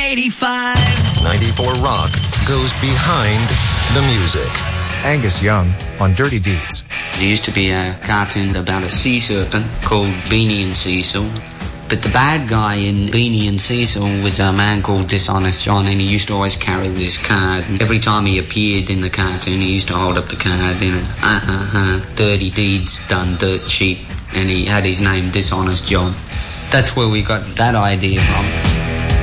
85. 94 Rock goes behind the music. Angus Young on Dirty Deeds. There used to be a cartoon about a sea serpent called Beanie and Cecil. But the bad guy in Beanie and Cecil was a man called Dishonest John, and he used to always carry this card. And every time he appeared in the cartoon, he used to hold up the card and Dirty Deeds done dirt cheap, and he had his name Dishonest John. That's where we got that idea from.